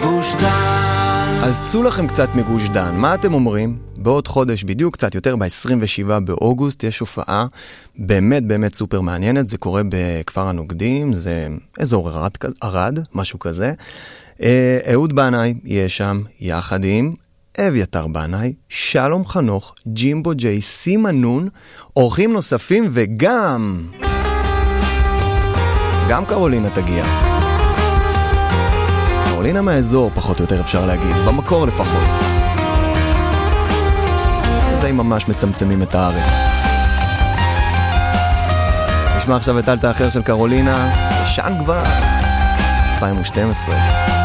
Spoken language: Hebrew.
גוש דן. אז צאו לכם קצת מגוש דן, מה אתם אומרים? בעוד חודש בדיוק, קצת יותר, ב-27 באוגוסט, יש הופעה באמת באמת סופר מעניינת, זה קורה בכפר הנוגדים, זה אזור ערד, משהו כזה. אהוד בנאי יהיה שם יחד עם אביתר בנאי, שלום חנוך, ג'ימבו ג'יי, סימה נון, אורחים נוספים וגם קרולינה תגיע. קרולינה מהאזור, פחות או יותר אפשר להגיד, במקור לפחות. זה אם ממש מצמצמים את הארץ. נשמע עכשיו את אלטה האחר של קרולינה, ישן כבר, 2012.